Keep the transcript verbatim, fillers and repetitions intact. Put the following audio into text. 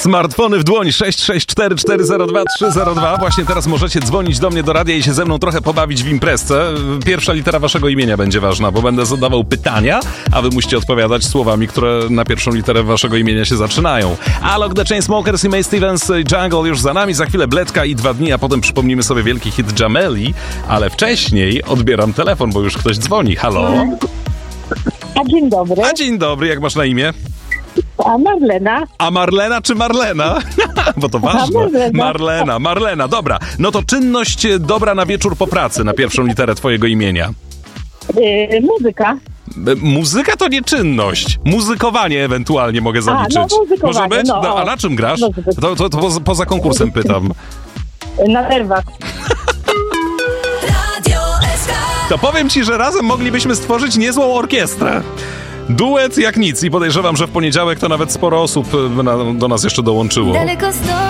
Smartfony w dłoń sześć sześć cztery cztery zero dwa trzy zero dwa. Właśnie teraz możecie dzwonić do mnie do radia i się ze mną trochę pobawić w imprezce. Pierwsza litera waszego imienia będzie ważna, bo będę zadawał pytania, a wy musicie odpowiadać słowami, które na pierwszą literę waszego imienia się zaczynają. Alok, The Chainsmokers i Mae Stevens, Jungle już za nami, za chwilę Bledka i dwa dni, a potem przypomnimy sobie wielki hit Jameli, ale wcześniej odbieram telefon, bo już ktoś dzwoni. Halo? A dzień dobry. A dzień dobry, jak masz na imię? A Marlena. A Marlena czy Marlena? Bo to ważne. Marlena. Marlena, Marlena, dobra. No to czynność dobra na wieczór po pracy, na pierwszą literę twojego imienia. Yy, muzyka. E, Muzyka to nie czynność. Muzykowanie ewentualnie mogę zaliczyć. no muzykowanie, Może być? no, No, a o. na czym grasz? Może być. To, to, to poza, poza konkursem pytam. Na nerwach. To powiem ci, że razem moglibyśmy stworzyć niezłą orkiestrę. Duet jak nic i podejrzewam, że w poniedziałek to nawet sporo osób e, na, do nas jeszcze dołączyło. Daleko stąd.